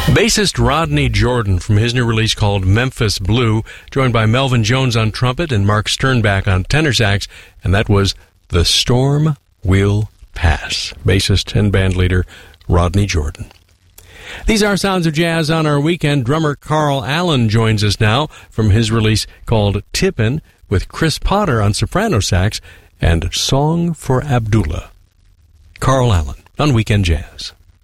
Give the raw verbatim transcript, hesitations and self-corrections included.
Bassist Rodney Jordan from his new release called Memphis Blue, joined by Melvin Jones on trumpet and Mark Sternbach on tenor sax, and that was The Storm Will Pass. Bassist and bandleader Rodney Jordan. These are Sounds of Jazz on our weekend. Drummer Carl Allen joins us now from his release called Tippin', with Chris Potter on soprano sax and Song for Abdullah. Carl Allen on Weekend Jazz.